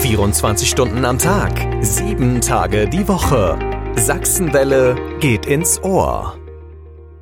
24 Stunden am Tag, 7 Tage die Woche. Sachsenwelle geht ins Ohr.